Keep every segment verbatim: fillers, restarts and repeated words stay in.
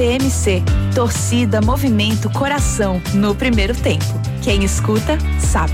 T M C. Torcida, movimento, coração no primeiro tempo. Quem escuta, sabe.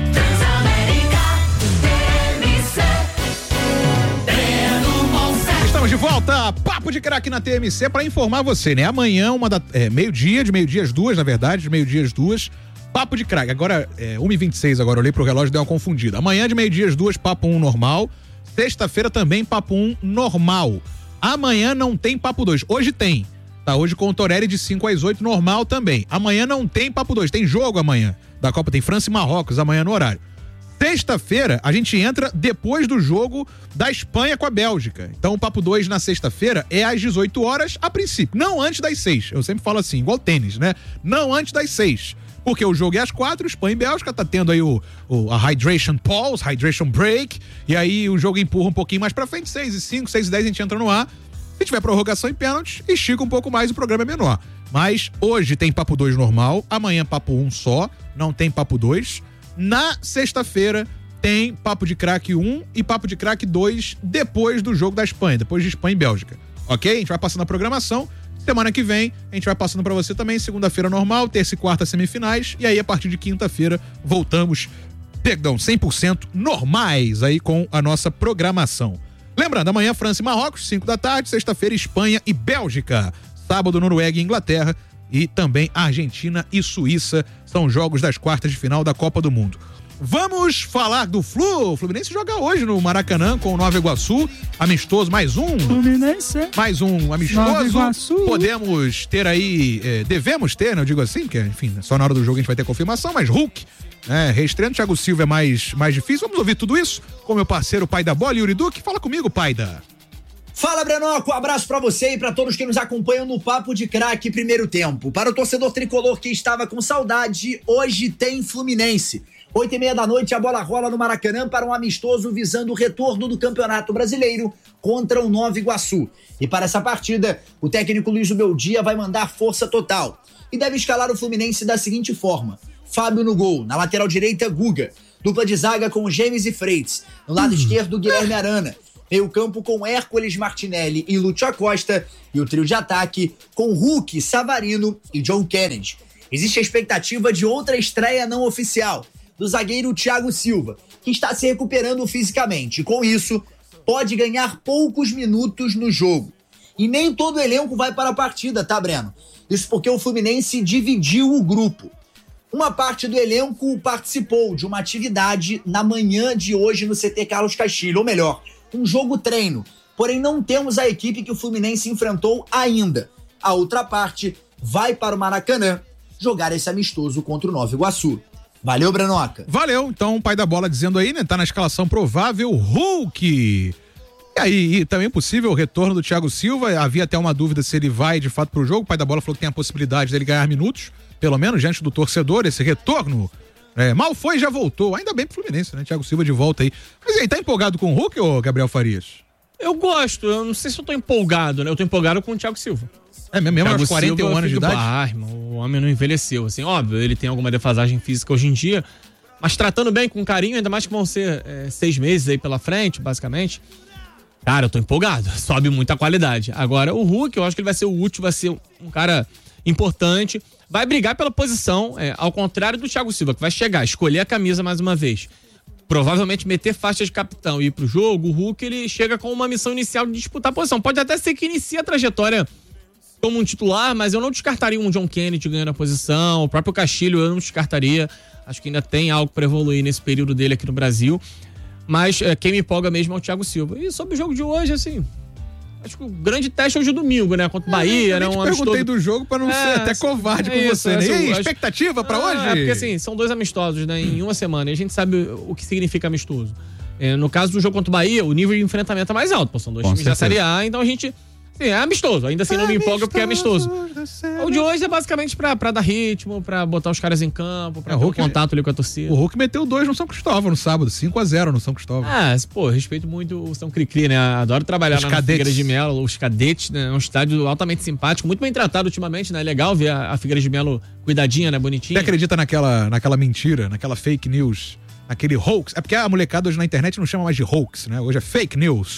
Estamos de volta, Papo de Craque na T M C, para informar você, né? Amanhã, uma da, é, meio-dia, de meio-dia às duas, na verdade, de meio-dia às duas, Papo de Craque. Agora, é uma e vinte e seis agora, eu olhei pro relógio e dei uma confundida. Amanhã, de meio-dia às duas, Papo um normal. Sexta-feira também, Papo um normal. Amanhã não tem Papo dois. Hoje tem, tá? Hoje com o Torelli de cinco às oito, normal também. Amanhã não tem Papo dois, tem jogo amanhã da Copa, tem França e Marrocos amanhã no horário. Sexta-feira, a gente entra depois do jogo da Espanha com a Bélgica. Então, o Papo dois na sexta-feira é às dezoito horas, a princípio. Não antes das seis. Eu sempre falo assim, igual tênis, né? Não antes das seis. Porque o jogo é às quatro, Espanha e Bélgica, tá tendo aí o, o, a Hydration Pause, Hydration Break, e aí o jogo empurra um pouquinho mais pra frente, seis e cinco, seis e dez a gente entra no ar. Se tiver prorrogação e pênalti, estica um pouco mais, o programa é menor. Mas hoje tem Papo dois normal, amanhã Papo um só, não tem Papo dois. Na sexta-feira tem Papo de Craque um e Papo de Craque dois depois do jogo da Espanha, depois de Espanha e Bélgica. Ok? A gente vai passando a programação. Semana que vem a gente vai passando pra você também. Segunda-feira normal, terça e quarta semifinais. E aí a partir de quinta-feira voltamos, perdão, cem por cento normais aí com a nossa programação. Lembrando, amanhã França e Marrocos, cinco da tarde. Sexta-feira Espanha e Bélgica. Sábado Noruega e Inglaterra. E também Argentina e Suíça são jogos das quartas de final da Copa do Mundo. Vamos falar do Flu. O Fluminense joga hoje no Maracanã com o Nova Iguaçu. Amistoso, mais um. Fluminense. Mais um amistoso. Nova Iguaçu. Podemos ter aí, eh, devemos ter, né? Eu digo assim, porque, enfim, só na hora do jogo a gente vai ter confirmação, mas Hulk, né? Reestreando, Thiago Silva é mais, mais difícil. Vamos ouvir tudo isso com meu parceiro, pai da bola, Yuri Duque. Fala comigo, pai da... Fala, Brenoco, um abraço pra você e pra todos que nos acompanham no Papo de Craque primeiro tempo. Para o torcedor tricolor que estava com saudade, hoje tem Fluminense. Oito e meia da noite, a bola rola no Maracanã para um amistoso visando o retorno do Campeonato Brasileiro contra o Nova Iguaçu. E para essa partida, o técnico Luiz Ubeldia vai mandar força total. E deve escalar o Fluminense da seguinte forma: Fábio no gol, na lateral direita, Guga. Dupla de zaga com James e Freitas. No lado esquerdo, Guilherme Arana. Meio campo com Hércules Martinelli e Lúcio Acosta. E o trio de ataque com Hulk, Savarino e John Kennedy. Existe a expectativa de outra estreia não oficial, do zagueiro Thiago Silva, que está se recuperando fisicamente. Com isso, pode ganhar poucos minutos no jogo. E nem todo o elenco vai para a partida, tá, Breno? Isso porque o Fluminense dividiu o grupo. Uma parte do elenco participou de uma atividade na manhã de hoje no C T Carlos Castilho, ou melhor, um jogo-treino. Porém, não temos a equipe que o Fluminense enfrentou ainda. A outra parte vai para o Maracanã jogar esse amistoso contra o Nova Iguaçu. Valeu, Brenoca. Valeu. Então, o pai da bola dizendo aí, né? Tá na escalação provável, Hulk. E aí, e também é possível o retorno do Thiago Silva. Havia até uma dúvida se ele vai de fato pro jogo. O pai da bola falou que tem a possibilidade dele ganhar minutos, pelo menos diante do torcedor, esse retorno. É, mal foi e já voltou. Ainda bem pro Fluminense, né? Thiago Silva de volta aí. Mas e aí, tá empolgado com o Hulk, ô Gabriel Farias? Eu gosto. Eu não sei se eu tô empolgado, né? Eu tô empolgado com o Thiago Silva. É mesmo, aos quarenta e um anos de idade? Ah, irmão, o homem não envelheceu, assim, óbvio, ele tem alguma defasagem física hoje em dia, mas tratando bem, com carinho, ainda mais que vão ser é, seis meses aí pela frente, basicamente. Cara, eu tô empolgado, sobe muita qualidade. Agora, o Hulk, eu acho que ele vai ser o útil, vai ser um cara importante, vai brigar pela posição, é, ao contrário do Thiago Silva, que vai chegar, escolher a camisa mais uma vez, provavelmente meter faixa de capitão e ir pro jogo. O Hulk, ele chega com uma missão inicial de disputar a posição. Pode até ser que inicie a trajetória como um titular, mas eu não descartaria um John Kennedy ganhando a posição, o próprio Castilho eu não descartaria, acho que ainda tem algo para evoluir nesse período dele aqui no Brasil, mas é, quem me empolga mesmo é o Thiago Silva. E sobre o jogo de hoje, assim, acho que o grande teste é hoje domingo, né, contra o Bahia, é, né, um amistoso. Perguntei do jogo para não é, ser até covarde é com isso, você, né? E aí, expectativa para hoje? É, porque assim, são dois amistosos, né, em uma semana, e a gente sabe o que significa amistoso. É, no caso do jogo contra o Bahia, o nível de enfrentamento é mais alto, pô, são dois com times certeza. Da Série A, então a gente... Sim, é amistoso, ainda assim não me empolga porque é amistoso. O de hoje é basicamente pra, pra dar ritmo, pra botar os caras em campo, pra é, ter um contato ali com a torcida. O Hulk meteu dois no São Cristóvão no sábado, cinco a zero no São Cristóvão. Ah, pô, respeito muito o São Cricri, né? Adoro trabalhar os na Figueira de Melo, os cadetes, né? É um estádio altamente simpático, muito bem tratado ultimamente, né? É legal ver a, a Figueira de Melo cuidadinha, né? Bonitinha. Você acredita naquela, naquela mentira, naquela fake news, naquele hoax? É porque a molecada hoje na internet não chama mais de hoax, né? Hoje é fake news.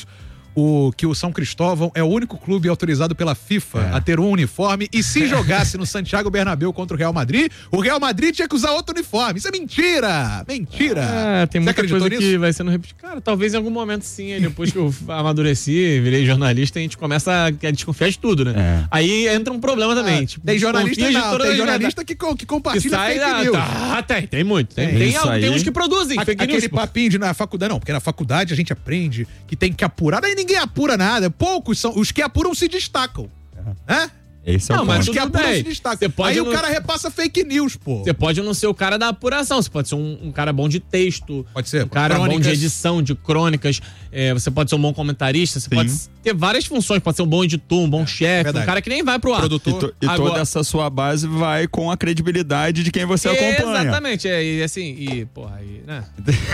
o, que o São Cristóvão é o único clube autorizado pela FIFA é. a ter um uniforme, e se jogasse no Santiago Bernabéu contra o Real Madrid, o Real Madrid tinha que usar outro uniforme. Isso é mentira! Mentira! É, tem muita coisa nisso? que vai sendo repetida. Cara, talvez em algum momento sim, depois que eu amadureci, virei jornalista, a gente começa a desconfiar de tudo, né? É. Aí entra um problema também. Ah, tipo, tem jornalista não, tem jornalista que, que compartilha que sai, fake news. Ah, tem, tem muito. Tem, tem, tem, tem uns que produzem a, fake aquele news. Aquele papinho de na faculdade, não, porque na faculdade a gente aprende que tem que apurar, aí ninguém apura nada. Poucos são, os que apuram se destacam. É? é? Esse é não, o mas os que apuram se destacam. Aí não... o cara repassa fake news, pô. Você pode não ser o cara da apuração, você pode ser um, um cara bom de texto. Pode ser. Um cara crônicas. bom de edição, de crônicas. É, você pode ser um bom comentarista, você Sim. pode ter várias funções. Pode ser um bom editor, um bom é, chefe, verdade. um cara que nem vai pro ar. Produtor. E, to, e Agora... toda essa sua base vai com a credibilidade de quem você é, acompanha. Exatamente. É, e assim, e, porra, aí, né?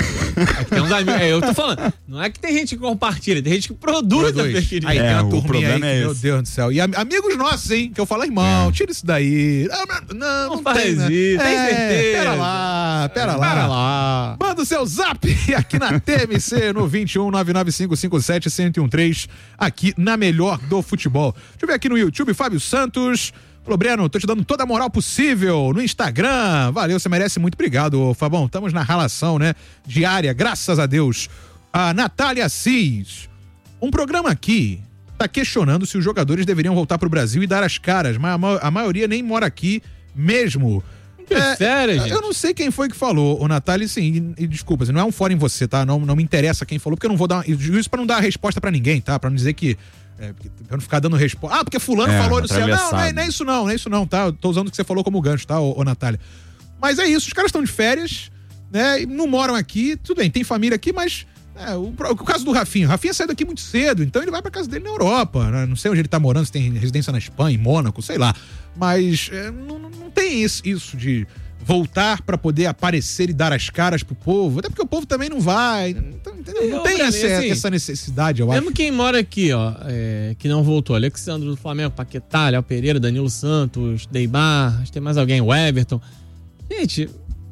é tem uns amigos, é, eu tô falando, não é que tem gente que compartilha, tem gente que produz, produz. a fake news. Aí é, tem uma o problema aí, é meu esse. Deus do céu. E amigos nossos, hein, que eu falo, irmão, Não, tira isso daí. Não, não, não, não faz tem, né? isso. Tem é, certeza. Pera lá, pera lá. Pera lá. Manda o seu zap aqui na T M C no vinte e um, nove nove cinco cinco sete, um zero um três, aqui na melhor do futebol. Deixa eu ver aqui no YouTube, Fábio Santos. Falou, Breno, tô te dando toda a moral possível no Instagram. Valeu, você merece muito. Obrigado, Fabão. Estamos na relação, né? Diária, graças a Deus. A Natália Assis. Um programa aqui tá questionando se os jogadores deveriam voltar pro Brasil e dar as caras, mas a, ma- a maioria nem mora aqui mesmo. É, sério, gente? Eu não sei quem foi que falou, o Natália, sim, e, e desculpa, não é um fora em você, tá? Não, não me interessa quem falou, porque eu não vou dar, isso pra não dar resposta pra ninguém, tá? Pra não dizer que, é, pra não ficar dando resposta, ah, porque fulano é, falou, no céu. Não, não é, não é isso não, não é isso não, tá? Eu tô usando o que você falou como gancho, tá, ô, ô Natália? Mas é isso, os caras estão de férias, né, não moram aqui, tudo bem, tem família aqui, mas... É, o, o caso do Rafinha, o Rafinha saiu daqui muito cedo, então ele vai pra casa dele na Europa, né? Não sei onde ele tá morando, se tem residência na Espanha, em Mônaco, sei lá, mas é, não, não tem isso, isso de voltar pra poder aparecer e dar as caras pro povo, até porque o povo também não vai, então, entendeu? Não tem essa, assim, essa necessidade, eu mesmo acho. Mesmo quem mora aqui, ó, é, que não voltou, Alexandre do Flamengo, Paquetá, Léo Pereira, Danilo Santos, Neymar, tem mais alguém, o Everton, gente...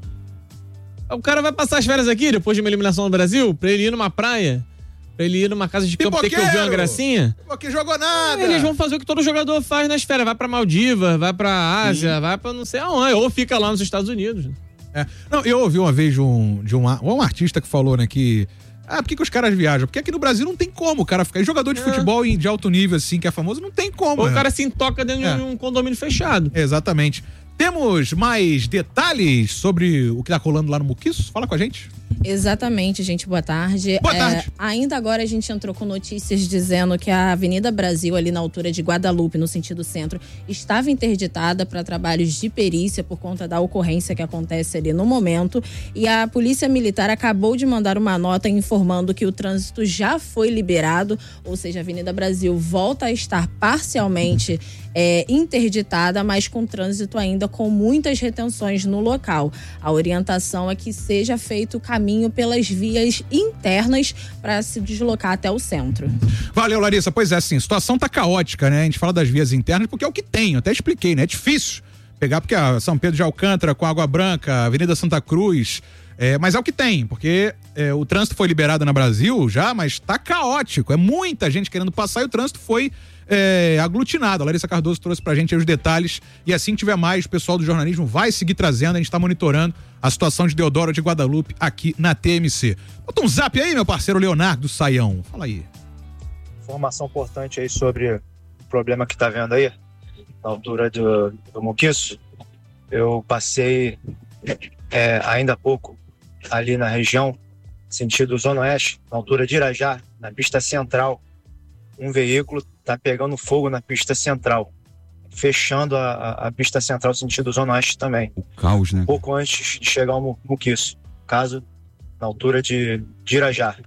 O cara vai passar as férias aqui, depois de uma eliminação no Brasil, pra ele ir numa praia, pra ele ir numa casa de campo, ter que ouvir uma gracinha. Porque jogou nada. Eles vão fazer o que todo jogador faz nas férias. Vai pra Maldivas, vai pra Ásia, Sim. vai pra não sei aonde, ou fica lá nos Estados Unidos. É. Não, eu ouvi uma vez de um, de um, um artista que falou, né, que... Ah, por que, que os caras viajam? Porque aqui no Brasil não tem como o cara ficar... Jogador de é. futebol de alto nível, assim, que é famoso, não tem como. Ou é. o cara se intoca dentro é. de um condomínio fechado. Exatamente. Temos mais detalhes sobre o que tá rolando lá no Muquiço? Fala com a gente. Exatamente, gente. Boa tarde. Boa tarde. É, ainda agora a gente entrou com notícias dizendo que a Avenida Brasil, ali na altura de Guadalupe, no sentido centro, estava interditada para trabalhos de perícia por conta da ocorrência que acontece ali no momento. E a Polícia Militar acabou de mandar uma nota informando que o trânsito já foi liberado, ou seja, a Avenida Brasil volta a estar parcialmente é, interditada, mas com trânsito ainda com muitas retenções no local. A orientação é que seja feito o caminho pelas vias internas para se deslocar até o centro. Valeu, Larissa. Pois é, assim, a situação tá caótica, né? A gente fala das vias internas porque é o que tem, eu até expliquei, né? É difícil pegar, porque a São Pedro de Alcântara com Água Branca, Avenida Santa Cruz, é, mas é o que tem, porque é, o trânsito foi liberado no Brasil já, mas tá caótico, é muita gente querendo passar e o trânsito foi É, aglutinado. A Larissa Cardoso trouxe pra gente aí os detalhes e assim que tiver mais, o pessoal do jornalismo vai seguir trazendo, a gente tá monitorando a situação de Deodoro de Guadalupe aqui na T M C. Bota um zap aí, meu parceiro Leonardo Saião. Fala aí. Informação importante aí sobre o problema que tá vendo aí, na altura do, do Muquiço. Eu passei é, ainda há pouco ali na região, sentido Zona Oeste, na altura de Irajá, na pista central. Um veículo tá pegando fogo na pista central, fechando a, a, a pista central sentido Zona Oeste também. O caos, né? Pouco antes de chegar ao Muquiço, caso na altura de, de Irajá.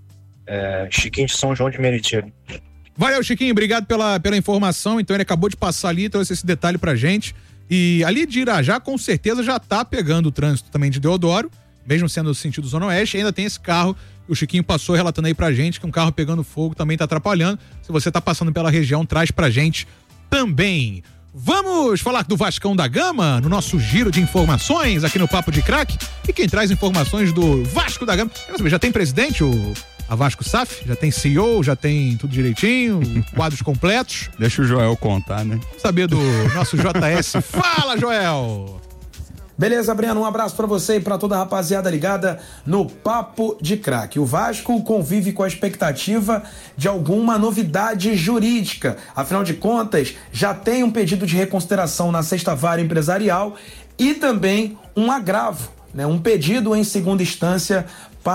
É, Chiquinho de São João de Meriti. Valeu, Chiquinho, obrigado pela, pela informação. Então ele acabou de passar ali, trouxe esse detalhe pra gente. E ali de Irajá, com certeza, já tá pegando o trânsito também de Deodoro, mesmo sendo no sentido Zona Oeste, ainda tem esse carro. O Chiquinho passou relatando aí pra gente que um carro pegando fogo também tá atrapalhando. Se você tá passando pela região, traz pra gente também. Vamos falar do Vascão da Gama, no nosso giro de informações aqui no Papo de Craque. E quem traz informações do Vasco da Gama, quero saber, já tem presidente o, a Vasco S A F? Já tem C E O, já tem tudo direitinho, quadros completos? Deixa o Joel contar, né? Saber do nosso J S. Fala, Joel! Beleza, Breno, um abraço pra você e pra toda a rapaziada ligada no Papo de Craque. O Vasco convive com a expectativa de alguma novidade jurídica. Afinal de contas, já tem um pedido de reconsideração na sexta vara empresarial e também um agravo, né? Um pedido em segunda instância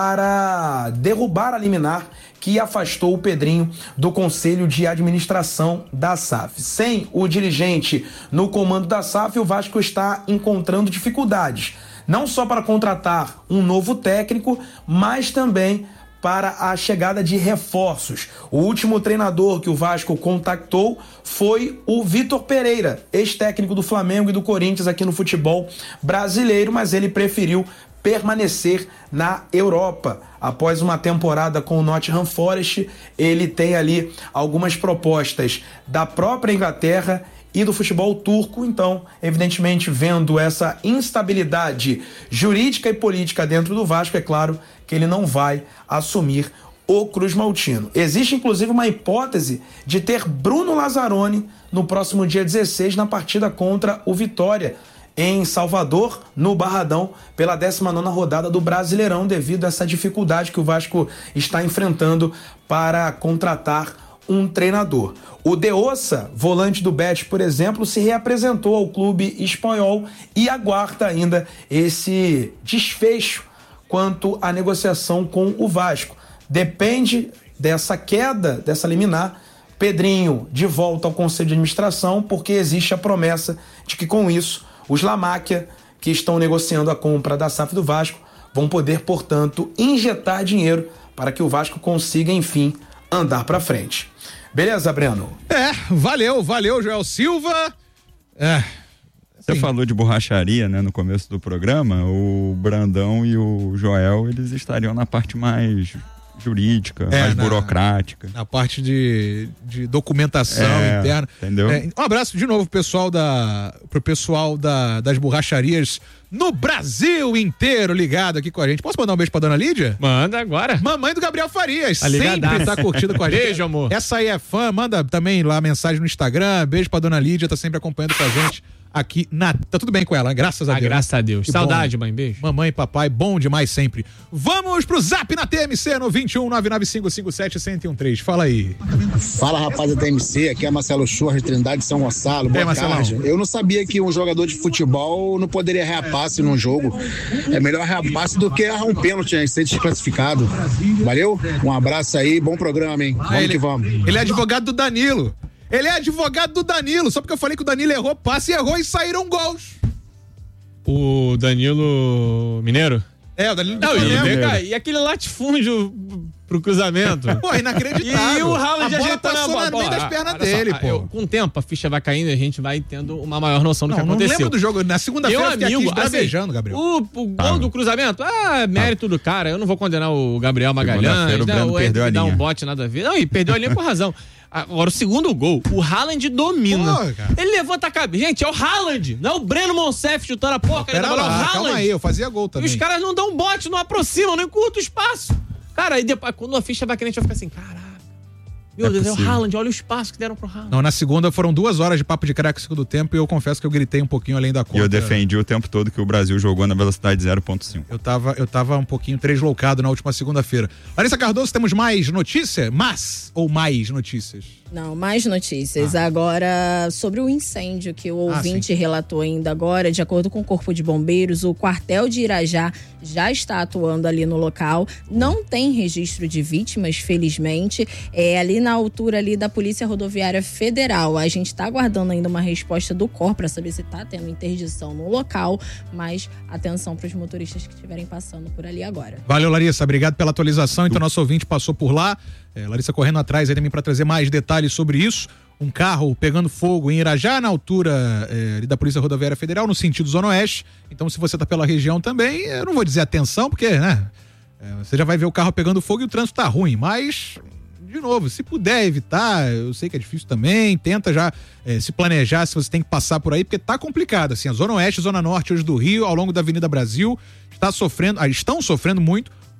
para derrubar a liminar que afastou o Pedrinho do Conselho de Administração da S A F. Sem o dirigente no comando da S A F, o Vasco está encontrando dificuldades, não só para contratar um novo técnico, mas também para a chegada de reforços. O último treinador que o Vasco contactou foi o Vitor Pereira, ex-técnico do Flamengo e do Corinthians aqui no futebol brasileiro, mas ele preferiu permanecer na Europa. Após uma temporada com o Nottingham Forest, ele tem ali algumas propostas da própria Inglaterra e do futebol turco. Então, evidentemente, vendo essa instabilidade jurídica e política dentro do Vasco, é claro que ele não vai assumir o Cruz Maltino. Existe, inclusive, uma hipótese de ter Bruno Lazzaroni no próximo dia dezesseis na partida contra o Vitória, em Salvador, no Barradão, pela décima nona rodada do Brasileirão, devido a essa dificuldade que o Vasco está enfrentando para contratar um treinador. O De Ossa, volante do Betis, por exemplo, se reapresentou ao clube espanhol e aguarda ainda esse desfecho quanto à negociação com o Vasco. Depende dessa queda, dessa liminar, Pedrinho de volta ao Conselho de Administração, porque existe a promessa de que com isso os La Máquia, que estão negociando a compra da S A F do Vasco, vão poder, portanto, injetar dinheiro para que o Vasco consiga, enfim, andar para frente. Beleza, Breno? É, valeu, valeu, Joel Silva. É. Você falou de borracharia, né, no começo do programa. O Brandão e o Joel, eles estariam na parte mais jurídica, é, mais na, burocrática. Na parte de, de documentação é, interna. Entendeu? É, um abraço de novo pro pessoal, da, pro pessoal da, das borracharias no Brasil inteiro ligado aqui com a gente. Posso mandar um beijo pra dona Lídia? Manda agora. Mamãe do Gabriel Farias. Tá sempre tá curtindo com a gente. Beijo, amor. Essa aí é fã. Manda também lá mensagem no Instagram. Beijo pra dona Lídia, tá sempre acompanhando com a gente aqui na... Tá tudo bem com ela, graças a ah, Deus. Graças a Deus. Que Saudade, bom. Mãe, beijo. Mamãe e papai, bom demais sempre. Vamos pro Zap na T M C no vinte e um, nove nove cinco cinco sete, zero zero um três. Fala aí. Fala, rapaz da T M C, aqui é Marcelo Churras, Trindade São Gonçalo. Boa é, tarde. Eu não sabia que um jogador de futebol não poderia errar passe num jogo. É melhor errar passe do que errar um pênalti, né, ser desclassificado. Valeu? Um abraço aí, bom programa, hein? Vamos ele, que vamos. Ele é advogado do Danilo. Ele é advogado do Danilo, só porque eu falei que o Danilo errou passe, errou e saíram gols. O Danilo Mineiro? É, o Danilo Não, Mineiro. e, cara, e aquele latifúndio pro cruzamento? Pô, inacreditável. E o Haaland a bola ajeitando passou a no bola. meio das pernas Olha dele, só, pô. eu, com o tempo, a ficha vai caindo e a gente vai tendo uma maior noção do não, que aconteceu. Não lembro do jogo. Na segunda-feira eu fiquei aqui esbravejando, assim, Gabriel. O, o gol ah, do cruzamento, ah, mérito ah. do cara. Eu não vou condenar o Gabriel Magalhães, o né? O perdeu a dar linha. um bote, nada a ver. Não, e perdeu a linha com razão. Agora, o segundo gol, o Haaland domina. Pô, ele levanta a cabeça. Gente, é o Haaland, não é o Breno Monsef chutando a porca. Pera lá, é o Haaland. calma aí, eu fazia gol também. E os caras não dão bote, não aproximam, não encurtam o espaço. Cara, aí depois, quando a ficha vai quente, a gente vai ficar assim, caraca. Meu é Deus, possível. É o Haaland, olha o espaço que deram pro Haaland. Não, na segunda foram duas horas de papo de craque no segundo tempo e eu confesso que eu gritei um pouquinho além da conta. E eu defendi o tempo todo que o Brasil jogou na velocidade zero ponto cinco. Eu tava, eu tava um pouquinho tresloucado na última segunda-feira. Larissa Cardoso, temos mais notícia? Mas ou mais notícias? Não, mais notícias. Ah. Agora, sobre o incêndio que o ouvinte ah, relatou ainda agora, de acordo com o Corpo de Bombeiros, o quartel de Irajá já está atuando ali no local. Não tem registro de vítimas, felizmente. É ali na altura ali da Polícia Rodoviária Federal. A gente está aguardando ainda uma resposta do C O R para saber se está tendo interdição no local, mas atenção para os motoristas que estiverem passando por ali agora. Valeu, Larissa. Obrigado pela atualização. Então, nosso ouvinte passou por lá. É, Larissa correndo atrás aí também para trazer mais detalhes sobre isso. Um carro pegando fogo em Irajá, na altura é, ali da Polícia Rodoviária Federal, no sentido Zona Oeste. Então, se você tá pela região também, eu não vou dizer atenção, porque, né, é, você já vai ver o carro pegando fogo e o trânsito tá ruim, mas, de novo, se puder evitar, eu sei que é difícil também, tenta já é, se planejar se você tem que passar por aí, porque tá complicado, assim, a Zona Oeste e Zona Norte hoje do Rio, ao longo da Avenida Brasil, está sofrendo, ah, estão sofrendo muito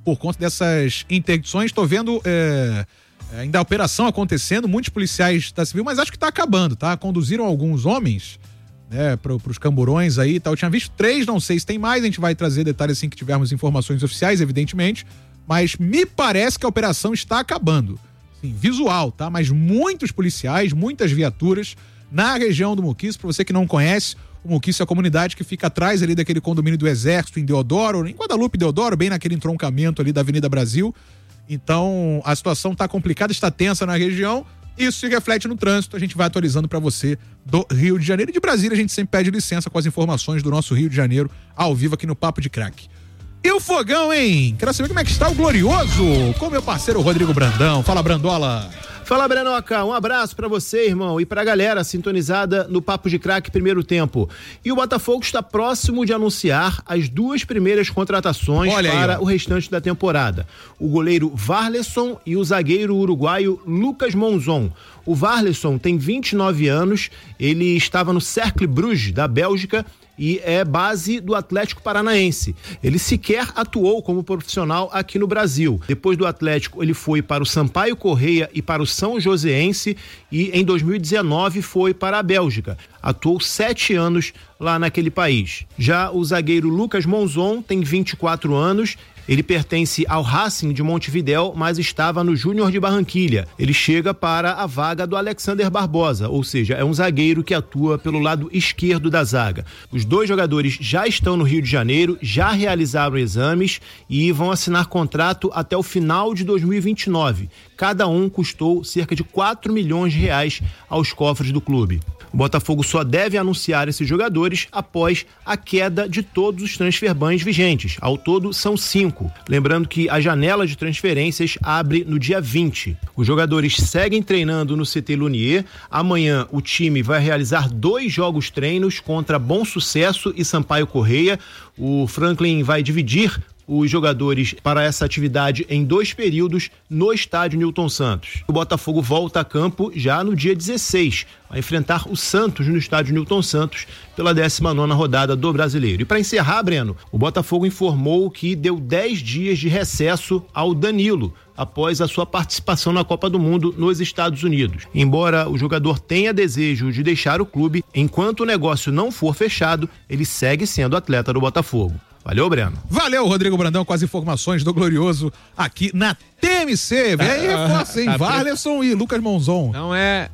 por conta dessas interdições. Estou vendo é, ainda a operação acontecendo, muitos policiais da Civil, mas acho que está acabando, tá? Conduziram alguns homens, né, para os camburões aí e tal. Eu tinha visto três, não sei se tem mais, a gente vai trazer detalhes assim que tivermos informações oficiais, evidentemente, mas me parece que a operação está acabando. Sim, visual, tá? Mas muitos policiais, muitas viaturas na região do Muquiço. Para você que não conhece, o Muquiço é a comunidade que fica atrás ali daquele condomínio do Exército em Deodoro, em Guadalupe Deodoro, bem naquele entroncamento ali da Avenida Brasil. Então, a situação está complicada, está tensa na região. Isso se reflete no trânsito. A gente vai atualizando para você do Rio de Janeiro. E de Brasília, a gente sempre pede licença com as informações do nosso Rio de Janeiro ao vivo aqui no Papo de Craque. E o fogão, hein? Quero saber como é que está o Glorioso com meu parceiro Rodrigo Brandão. Fala, Brandola. Fala, Brenoca, um abraço pra você, irmão, e pra galera sintonizada no Papo de Craque Primeiro Tempo. E o Botafogo está próximo de anunciar as duas primeiras contratações Olha para aí, o restante da temporada. O goleiro Varleson e o zagueiro uruguaio Lucas Monzon. O Varleson tem vinte e nove anos, ele estava no Cercle Bruges, da Bélgica, e é base do Atlético Paranaense. Ele sequer atuou como profissional aqui no Brasil. Depois do Atlético, ele foi para o Sampaio Correia e para o São Joséense e em dois mil e dezenove foi para a Bélgica. Atuou sete anos lá naquele país. Já o zagueiro Lucas Monzon tem vinte e quatro anos. Ele pertence ao Racing de Montevidéu, mas estava no Júnior de Barranquilha. Ele chega para a vaga do Alexander Barbosa, ou seja, é um zagueiro que atua pelo lado esquerdo da zaga. Os dois jogadores já estão no Rio de Janeiro, já realizaram exames e vão assinar contrato até o final de dois mil e vinte e nove. Cada um custou cerca de quatro milhões de reais aos cofres do clube. O Botafogo só deve anunciar esses jogadores após a queda de todos os transfer bans vigentes. Ao todo, são cinco. Lembrando que a janela de transferências abre no dia vinte. Os jogadores seguem treinando no C T Lunier. Amanhã, o time vai realizar dois jogos treinos contra Bom Sucesso e Sampaio Correia. O Franklin vai dividir os jogadores para essa atividade em dois períodos no estádio Newton Santos. O Botafogo volta a campo já no dia dezesseis, a enfrentar o Santos no estádio Newton Santos pela décima nona rodada do Brasileiro. E para encerrar, Breno, o Botafogo informou que deu dez dias de recesso ao Danilo após a sua participação na Copa do Mundo nos Estados Unidos. Embora o jogador tenha desejo de deixar o clube, enquanto o negócio não for fechado, ele segue sendo atleta do Botafogo. Valeu, Breno. Valeu, Rodrigo Brandão, com as informações do Glorioso aqui na T M C. Vem aí, reforça, hein? Tá Varleson pre... e Lucas Monzon. Não é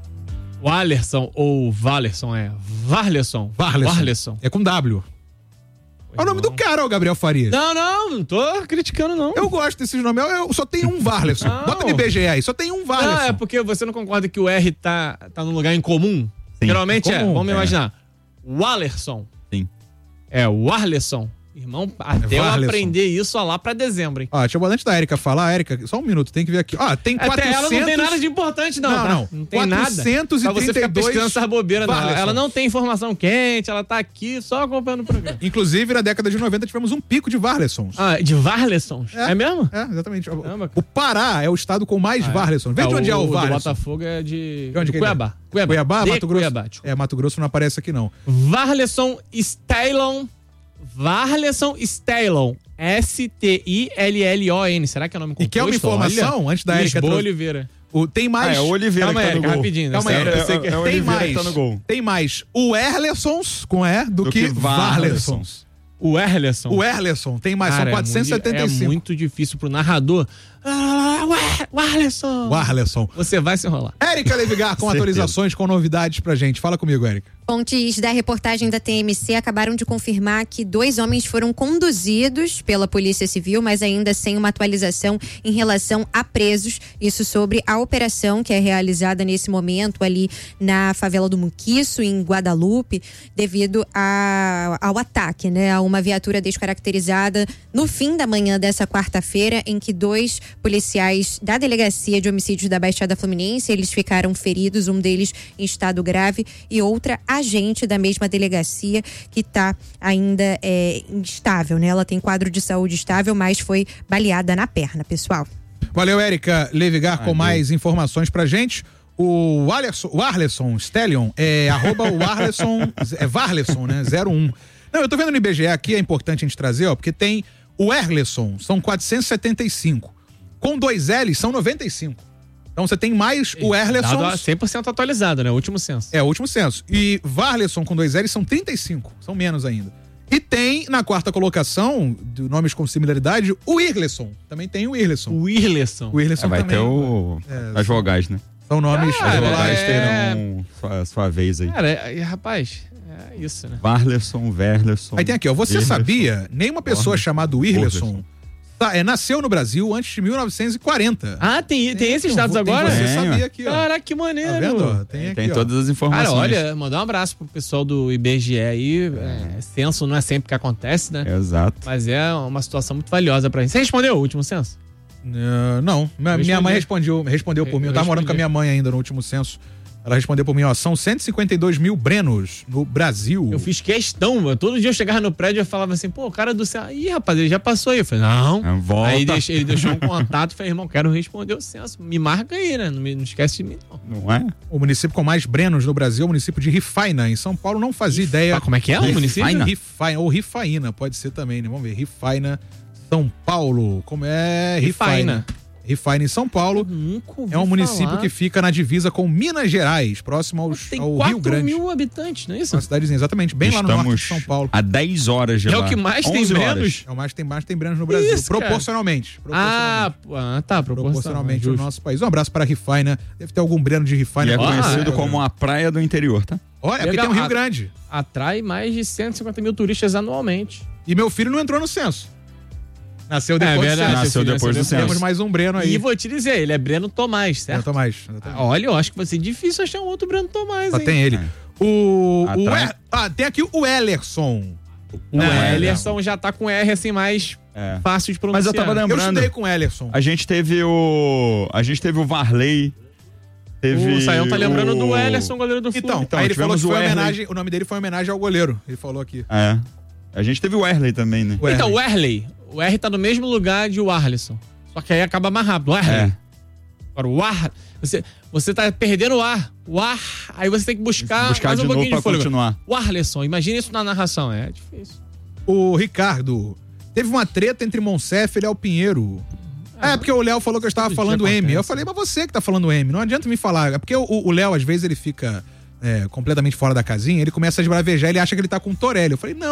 Walerson ou Valerson, é Varleson. Varleson. Varleson. É com W. É o nome do cara, o Gabriel Farias. Não, não, não tô criticando, não. Eu gosto desses nomes, eu só tenho um Varleson. Não. Bota no I B G E aí, só tem um Varleson. Não, é porque você não concorda que o R tá, tá num lugar em comum? Sim. Geralmente é, comum, é, vamos é. imaginar, Walerson. Sim. É, Walerson. Irmão, até é eu aprender isso ó, lá pra dezembro, hein? Ó, deixa eu antes da Érica falar, Érica, só um minuto, tem que ver aqui. Ó, tem quatrocentos... Até ela não tem nada de importante, não. Não, tá? não. Não tem quatrocentos e trinta e dois nada. Pra você ficar pescando essas bobeiras, não. Varleson. Ela não tem informação quente, ela tá aqui só acompanhando o programa. Inclusive, na década de noventa, tivemos um pico de Varlesons. Ah, de Varlesons? É, é mesmo? É, exatamente. Caramba. O Pará é o estado com mais ah, é. Varlesons. Vem é, de onde é o Varleson? O Botafogo é de, de onde de Cuiabá. É? Cuiabá. Cuiabá, de Mato Grosso. Cuiabá, é, Mato Grosso não aparece aqui, não. Varleson Stalon. Varleson Stalon. S T I L L O N. Será que é o nome composto? E quer uma informação Olha, antes da Érica? Lisboa Oliveira. O, tem mais... Ah, é o Oliveira Calma que tá aí, no gol. rapidinho. Calma aí, é, eu sei que é, é tem mais, tá no gol. Tem mais o Erlesons com E do, do que, que Varlesons. O Erleson. O Erleson tem mais, Cara, são quatrocentos e setenta e cinco. É muito difícil pro narrador. Ah, o Arleson. O Arleson. Você vai se enrolar. Érica Levigar com atualizações, com novidades pra gente. Fala comigo, Érica. Fontes da reportagem da T M C acabaram de confirmar que dois homens foram conduzidos pela Polícia Civil, mas ainda sem uma atualização em relação a presos. Isso sobre a operação que é realizada nesse momento ali na favela do Muquiço, em Guadalupe, devido a, ao ataque, né, a uma viatura descaracterizada no fim da manhã dessa quarta-feira, em que dois policiais da Delegacia de Homicídios da Baixada Fluminense, eles ficaram feridos, um deles em estado grave e outra agente da mesma delegacia que está ainda é, instável, né? Ela tem quadro de saúde estável, mas foi baleada na perna, pessoal. Valeu, Érica Levigar, com mais informações pra gente. O Arleson, o Arleson Stallion é arroba o Arleson, é Varleson, né? zero um. Não, eu tô vendo no I B G E aqui, é importante a gente trazer, ó, porque tem O Erleson são quatrocentos e setenta e cinco. Com dois L's são noventa e cinco. Então você tem mais o Erleson. Dado cem por cento atualizado, né? O último censo. É, o último censo. E Varleson com dois L's são trinta e cinco. São menos ainda. E tem, na quarta colocação, de nomes com similaridade, o Irleson. Também tem o Irleson. O Irleson. O Irleson é, vai também. ter o... É, as vogais, né? São nomes... As vogais é... terão sua, sua vez aí. Cara, é, rapaz, é isso, né? Varleson, Verleson... Aí tem aqui, ó. Você Irleson, sabia, nenhuma pessoa Orleson, chamada Irleson Orleson. tá, é, nasceu no Brasil antes de mil novecentos e quarenta. Ah, tem, tem, tem esses Tem, dados tem, agora? Você Tem, sabia ó. aqui, ó. Caraca, que maneiro. Tá vendo? ó? Tem, Tem, aqui, tem ó. todas as informações. Cara, olha, mandar um abraço pro pessoal do I B G E aí. É, censo não é sempre que acontece, né? Exato. Mas é uma situação muito valiosa pra gente. Você respondeu o último censo? Uh, não, minha, minha mãe respondeu, respondeu por Eu- mim. Eu eu tava morando com a respondi. minha mãe ainda no último censo. Ela respondeu por mim, ó. São cento e cinquenta e dois mil brenos no Brasil. Eu fiz questão, mano. Todo dia eu chegava no prédio e falava assim, pô, o cara do céu. Ih, rapaz, ele já passou aí. Eu falei, não. É, volta. Aí deixa- ele deixou um contato e falei, irmão, quero responder o censo. Me marca aí, né? Não, me- não esquece de mim, não. Não é? O município com mais brenos no Brasil é o município de Rifaina, em São Paulo. Não fazia ideia. Ah, como é que é o município? Rifaina? Rifaina, ou Rifaina, pode ser também, né? Vamos ver. Rifaina, São Paulo. Como é? Rifaina. Rifaina em São Paulo. Nunca ouvi É um município falar. que fica na divisa com Minas Gerais, próximo aos, Tem ao Rio quatro Grande. mil habitantes, não é isso? Uma cidadezinha, exatamente, bem lá no norte de São Paulo. a dez horas de É lá. o que mais tem onze horas. brenos? É o mais que tem, mais tem brenos no Brasil. Isso, cara. proporcionalmente. Ah, proporcionalmente. pô, ah, tá, proporcionalmente. proporcionalmente no justo. nosso país. Um abraço para a Rifaina. Deve ter algum breno de E Rifaina. é aqui. conhecido é. como a praia do interior, tá? Olha, porque Legal. tem um Rio Ah, Grande. Atrai mais de cento e cinquenta mil turistas anualmente. E meu filho não entrou no censo. Nasceu depois É do verdade, censo. Nasceu filho, depois do nasceu censo. Temos mais um breno aí. E vou te dizer, ele é Breno Tomás, É, certo? Tomás. exatamente. Olha, eu acho que vai ser difícil achar um outro Breno Tomás, Só hein? tem ele. É. O, o Atrás. Er- ah, tem aqui o Ellerson. O é, Ellerson já tá com R assim mais É. fácil de Mas pronunciar. eu tava Eu lembrando. estudei com o Ellerson. A gente teve o. A gente teve o Varley. Teve O Saião tá lembrando o... do Ellerson, goleiro do Flu. Então, Então, aí ele falou tivemos que foi o Erley. homenagem, o nome dele foi homenagem ao goleiro. Ele falou aqui. É. A gente teve o Erley também, né? O Então, Erley. o Erley. O R tá no mesmo lugar de o Arlisson. Só que aí acaba mais rápido. O Erley. É. Agora, o ar. Você, você tá perdendo o ar. O ar. Aí você tem que buscar, Buscar mais de um novo pouquinho pra de fôlego. continuar. O Arlisson. Imagina isso na narração. É difícil. O Ricardo. Teve uma treta entre Monsef e Léo Pinheiro. É, porque o Léo falou que eu estava Todo falando dia M. Eu acontece. falei, mas você que tá falando M. Não adianta me falar. É porque o- o Léo, às vezes, ele fica é, completamente fora da casinha. Ele começa a esbravejar, ele acha que ele tá com o Torelli. Eu falei, não.